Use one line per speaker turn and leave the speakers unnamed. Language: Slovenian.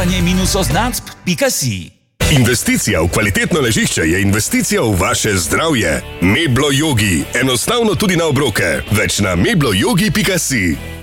Sklepanje-oznacb.si.
Investicija v kvalitetno ležišče je investicija v vaše zdravje. Meblo Yogi. Enostavno tudi na obroke. Več na mebloyogi.si.